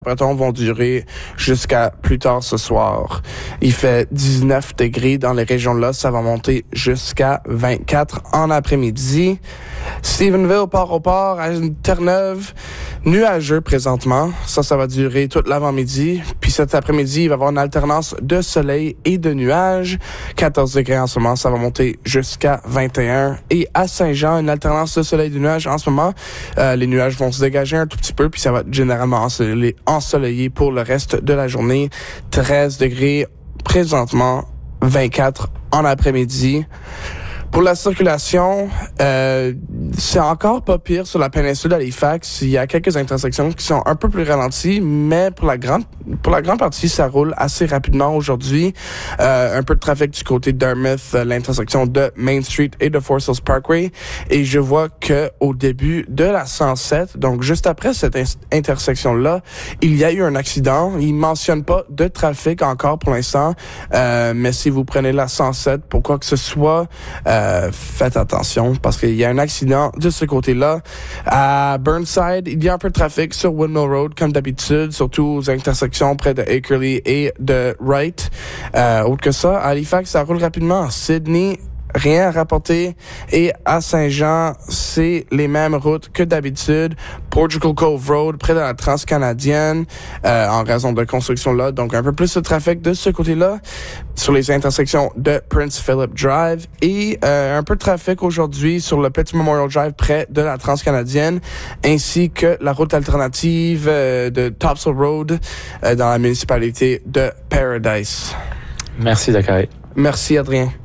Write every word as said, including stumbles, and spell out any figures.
Bretons vont durer jusqu'à plus tard ce soir. Il fait dix-neuf degrés dans les régions là, ça va monter jusqu'à vingt-quatre en après-midi. Stephenville, Port-au-Port, à Terre-Neuve, nuageux présentement. Ça, ça va durer toute l'avant-midi. Puis cet après-midi, il va y avoir une alternance de soleil et de nuages. quatorze degrés en ce moment, ça va monter jusqu'à vingt et un. Et à Saint-Jean, une alternance de soleil et de nuages en ce moment. Euh, les nuages vont se dégager un tout petit peu, puis ça va être généralement ensoleillé, ensoleillé pour le reste de la journée. treize degrés présentement, vingt-quatre en après-midi. Pour la circulation, euh, c'est encore pas pire sur la péninsule d'Halifax. Il y a quelques intersections qui sont un peu plus ralenties, mais pour la grande pour la grande partie, ça roule assez rapidement aujourd'hui. Euh, un peu de trafic du côté de Dartmouth, l'intersection de Main Street et de Forest Hills Parkway. Et je vois que au début de la cent sept, donc juste après cette in- intersection-là, il y a eu un accident. Il mentionne pas de trafic encore pour l'instant, euh, mais si vous prenez la cent sept, pour quoi que ce soit, euh, faites attention parce qu'il y a un accident de ce côté-là. À Burnside, il y a un peu de trafic sur Windmill Road comme d'habitude, surtout aux intersections près de Akerley et de Wright. Euh, autre que ça, à Halifax, ça roule rapidement. Sydney, rien à rapporter. Et à Saint-Jean, c'est les mêmes routes que d'habitude. Portugal Cove Road, près de la Transcanadienne, euh, en raison de construction là. Donc, un peu plus de trafic de ce côté-là, sur les intersections de Prince Philip Drive. Et euh, un peu de trafic aujourd'hui sur le Petit Memorial Drive, près de la Transcanadienne, ainsi que la route alternative euh, de Topsail Road, euh, dans la municipalité de Paradise. Merci, Zachary. Merci, Adrien.